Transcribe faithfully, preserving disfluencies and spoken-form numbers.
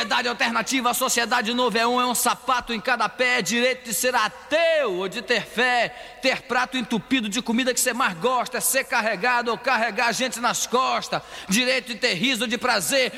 Sociedade alternativa, a sociedade novo é um, é um sapato em cada pé. É direito de ser ateu ou de ter fé. Ter prato entupido de comida que você mais gosta. É ser carregado ou carregar gente nas costas. Direito de ter riso de prazer